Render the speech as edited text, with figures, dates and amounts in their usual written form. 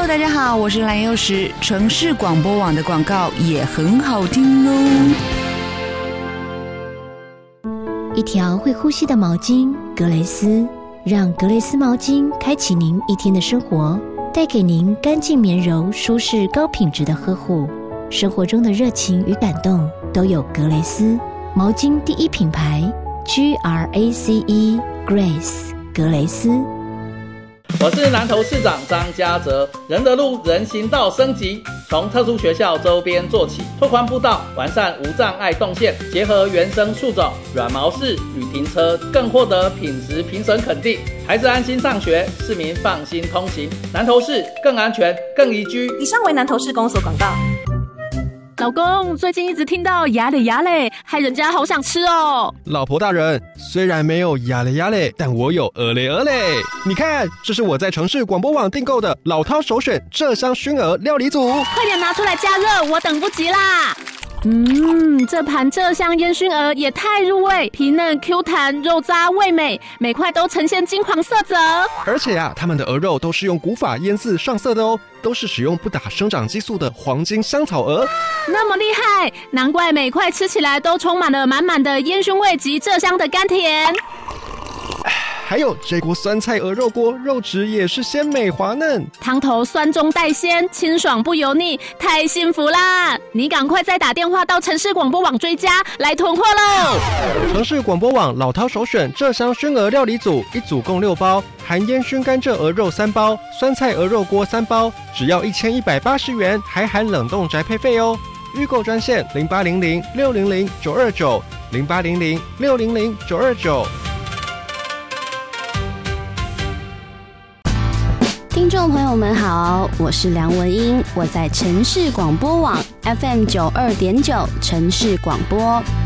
大家好，我是蓝幼时。城市广播网的广告也很好听哦。 一条会呼吸的毛巾，格蕾丝，让格蕾丝毛巾开启您一天的生活，带给您干净绵柔、舒适高品质的呵护。生活中的热情与感动都有格蕾丝毛巾第一品牌 GRACE Grace 格蕾丝。 我是南投市长张家泽。仁德路人行道升级，从特殊学校周边做起，拓宽步道，完善无障碍动线，结合原生树种、软毛式旅停车，更获得品质评审肯定。孩子安心上学，市民放心通行。南投市更安全、更宜居。 以上为南投市公所广告。 老公，最近一直听到牙嘞牙嘞，害人家好想吃哦。 老婆大人，虽然没有牙嘞牙嘞，但我有鹅嘞鹅嘞。你看，这是我在城市广播网订购的老饕首选鹧鸯熏鹅料理组， 快点拿出来加热，我等不及啦。这盘鹧鸯烟熏鹅也太入味，皮嫩 Q 弹，肉渣味美，每块都呈现金黄色泽。 而且他们的鹅肉都是用古法腌制上色的哦，都是使用不打生长激素的黄金香草鹅。 那么厉害，难怪每块吃起来都充满了满满的烟熏味及鹧鸯的甘甜。 还有这锅酸菜鹅肉锅，肉质也是鲜美滑嫩， 汤头酸中带鲜，清爽不油腻，太幸福啦！你赶快再打电话到城市广播网追加，来囤货喽！ 城市广播网老饕首选鹧鸯熏鹅料理组，一组共6包，含烟熏甘蔗鹅肉3包，酸菜鹅肉锅3包，只要1180元，还含冷冻宅配费哦。预购专线0800-600-929 0800-600-929。 听众朋友们好，我是梁文音，我在城市广播网 FM92.9 城市广播。